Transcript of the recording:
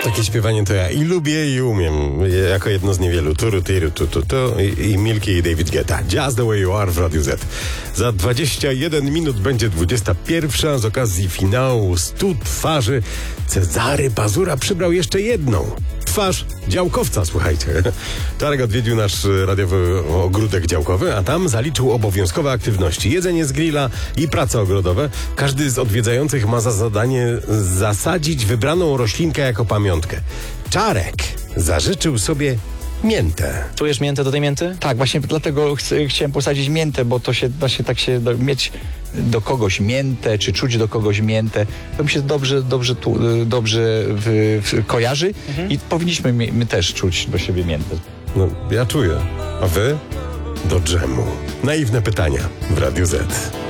Takie śpiewanie to ja i lubię, i umiem. Jako jedno z niewielu. Turu, tiru, tu, i Milky i David Guetta. Just the way you are w Radiu Z. Za 21 minut będzie 21. Z okazji finału 100 twarzy Cezary Pazura przybrał jeszcze jedną. Twarz działkowca, słuchajcie. Czarek odwiedził nasz radiowy ogródek działkowy, a tam zaliczył obowiązkowe aktywności. Jedzenie z grilla i prace ogrodowe. Każdy z odwiedzających ma za zadanie zasadzić wybraną roślinkę jako pamiątkę. Czarek zażyczył sobie miętę. Czujesz miętę do tej mięty? Tak, właśnie dlatego chciałem posadzić miętę, bo to się właśnie tak się mieć do kogoś miętę, czy czuć do kogoś miętę, to mi się dobrze kojarzy i powinniśmy my też czuć do siebie miętę. No, ja czuję. A wy? Do dżemu. Naiwne pytania w Radiu Z.